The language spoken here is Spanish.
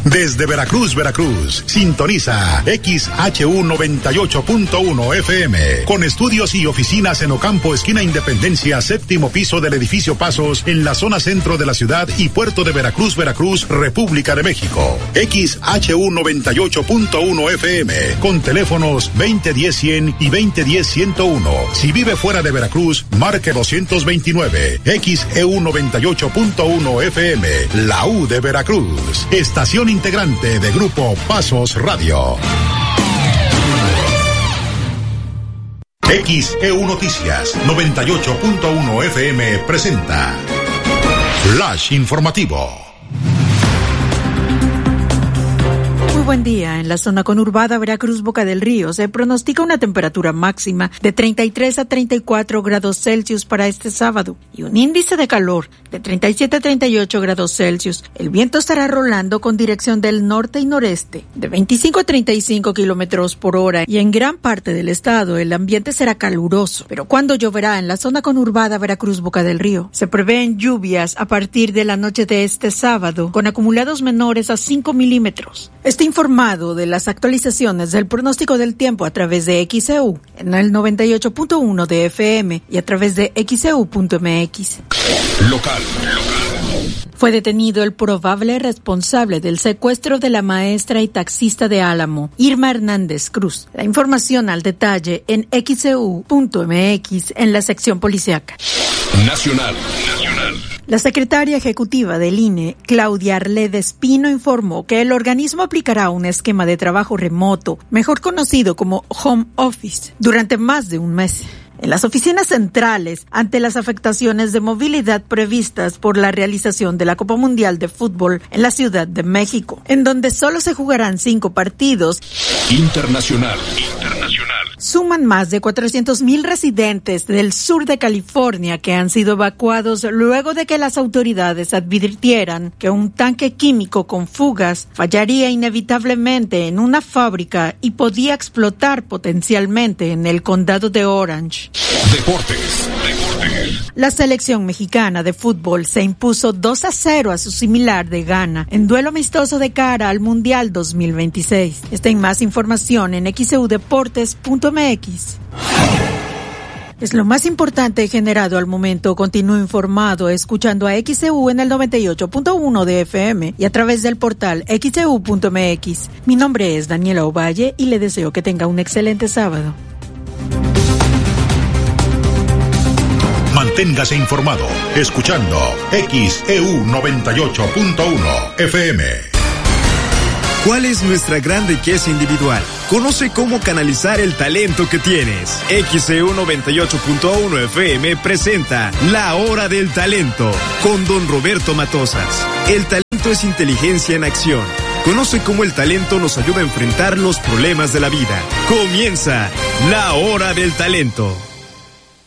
Desde Veracruz, Veracruz, sintoniza XHU 98.1 FM, con estudios y oficinas en Ocampo, esquina Independencia, séptimo piso del edificio Pasos, en la zona centro de la ciudad y puerto de Veracruz, Veracruz, República de México. XHU 98.1 FM, con teléfonos 2010-100 y 2010-101. Si vive fuera de Veracruz, marque 229. XEU 98.1 FM, la U de Veracruz. Estación integrante de Grupo Pasos Radio. XEU Noticias 98.1 FM presenta Flash Informativo. Buen día. En la zona conurbada Veracruz Boca del Río se pronostica una temperatura máxima de 33 a 34 grados Celsius para este sábado y un índice de calor de 37 a 38 grados Celsius. El viento estará rolando con dirección del norte y noreste de 25 a 35 kilómetros por hora y en gran parte del estado el ambiente será caluroso. Pero cuando lloverá en la zona conurbada Veracruz Boca del Río, se prevén lluvias a partir de la noche de este sábado con acumulados menores a 5 milímetros. Informado de las actualizaciones del pronóstico del tiempo a través de XEU en el 98.1 de FM y a través de XEU.mx. Local. Fue detenido el probable responsable del secuestro de la maestra y taxista de Álamo, Irma Hernández Cruz. La información al detalle en XEU.mx en la sección policíaca. Nacional. La secretaria ejecutiva del INE, Claudia Arleda Espino, informó que el organismo aplicará un esquema de trabajo remoto, mejor conocido como home office, durante más de un mes en las oficinas centrales ante las afectaciones de movilidad previstas por la realización de la Copa Mundial de Fútbol en la Ciudad de México, en donde solo se jugarán 5 partidos. Internacional. Suman más de 400,000 residentes del sur de California que han sido evacuados luego de que las autoridades advirtieran que un tanque químico con fugas fallaría inevitablemente en una fábrica y podía explotar potencialmente en el condado de Orange. Deportes. La selección mexicana de fútbol se impuso 2-0 a su similar de Ghana en duelo amistoso de cara al Mundial 2026. Está en más información en xeudeportes.mx. Es lo más importante generado al momento. Continúe informado escuchando a XEU en el 98.1 de FM y a través del portal xeu.mx. Mi nombre es Daniela Ovalle y le deseo que tenga un excelente sábado. Manténgase informado escuchando XEU 98.1 FM. ¿Cuál es nuestra gran riqueza individual? Conoce cómo canalizar el talento que tienes. XEU 98.1 FM presenta La Hora del Talento con don Roberto Matosas. El talento es inteligencia en acción. Conoce cómo el talento nos ayuda a enfrentar los problemas de la vida. Comienza La Hora del Talento.